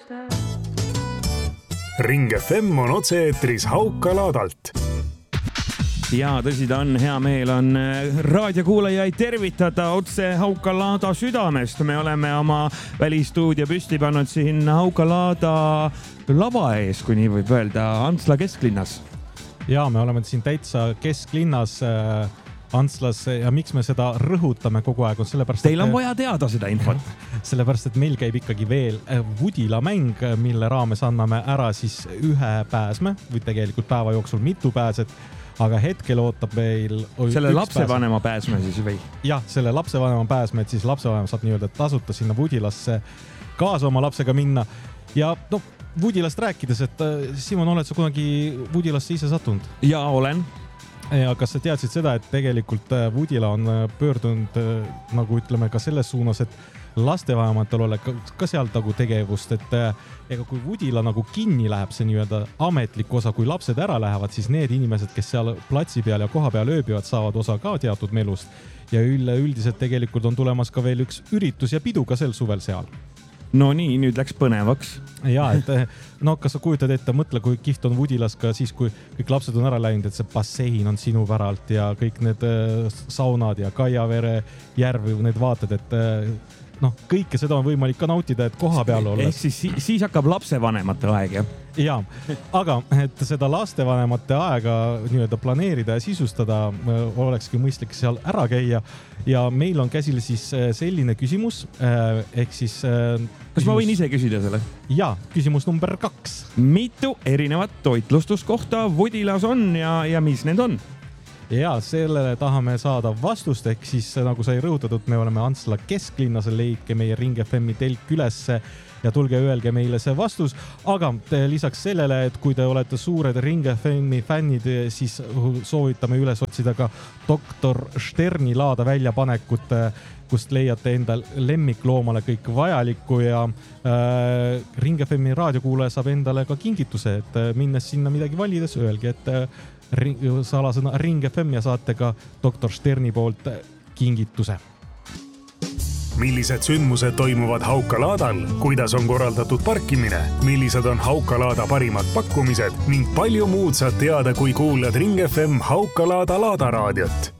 Ring FM on otse-eetris Haukalaadalt. Ja tõsi ta on, hea meel on raadiokuulajaid tervitada otse Haukalaada südamest. Me oleme oma välistuudio püsti pannud siin Haukalaada lava ees, kui nii võib öelda, Antsla kesklinnas. Ja me oleme siin täitsa kesklinnas Antslas ja miks me seda rõhutame kogu aeg on sellepärast, Teil on vaja teada seda infot. Sellepärast, et meil käib ikkagi veel Vudila mäng, mille raames anname ära siis ühe pääsme või tegelikult päeva jooksul mitu pääset, aga hetkel ootab meil selle lapsevanema pääsme siis või? Jah, selle lapsevanema pääsme, et siis lapsevanem saab nii-öelda tasuta sinna Vudilasse kaasa oma lapsega minna ja Vudilast rääkides, et Simon, oled sa kunagi Vudilasse ise sattunud? Ja olen. Ja kas sa teadsid seda, et tegelikult Vudila on pöördunud nagu ütleme ka selles suunas, et lastevanematel ole ka seal tagu tegevust, et ega kui Vudila nagu kinni läheb see nii-öelda ametlik osa, kui lapsed ära lähevad, siis need inimesed, kes seal platsi peal ja koha peal ööbivad, saavad osa ka teatud melust ja üldiselt tegelikult on tulemas ka veel üks üritus ja pidu ka sel suvel seal. No nii, nüüd läks põnevaks. Ja, et kas sa kujutad ette, mõtle, kui kiht on Vudilas ka siis, kui kõik lapsed on ära läinud, et see bassein on sinu päralt ja kõik need saunad ja Kaiavere järv, need vaatad, et kõike seda on võimalik ka nautida, et koha peal olla. Ehk siis hakkab lapsevanemate aeg, jah? Jaa, aga et seda lastevanemate aega nii-öelda planeerida ja sisustada olekski mõistlik seal ära käia ja meil on käsil siis selline küsimus, ehk siis... Kas ma võin ise küsida selle? Jaa, küsimus number 2. Mitu erinevat toitlustuskohta Vudilas on ja mis need on? Ja sellele tahame saada vastust, ehk siis nagu sai rõhutatud, me oleme Antsla kesklinnas, leidke meie Ring FM-i telk ülesse ja tulge öelge meile see vastus, aga lisaks sellele, et kui te olete suured Ring FM-i fännid, siis soovitame üles otsida ka Dr. Sterni laada väljapanekut, kust leiate enda lemmikloomale kõik vajalikku ja Ring FM-i raadiokuulaja saab endale ka kingituse, et minnes sinna midagi valides, öelge, et salasõna Ring FM ja saate ka Dr. Sterni poolt kingituse. Millised sündmused toimuvad Haukalaadal, kuidas on korraldatud parkimine, millised on Haukalaada parimad pakkumised ning palju muud saad teada, kui kuulad Ring FM Haukalaada laadaraadiot.